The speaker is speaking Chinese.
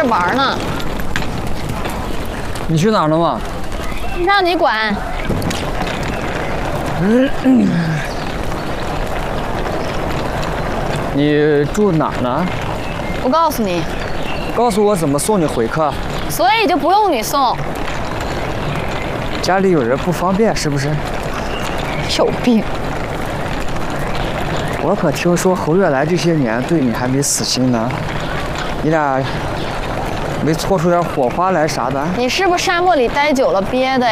儿玩呢。 你去哪儿了吗？ 让你管。 你住哪儿呢？ 我告诉你， 告诉我怎么送你回客。 所以就不用你送。 家里有人不方便是不是？ 有病！ 我可听说侯月来这些年对你还没死心呢，你俩没搓出点火花来啥的？ 你是不是沙漠里待久了憋的呀？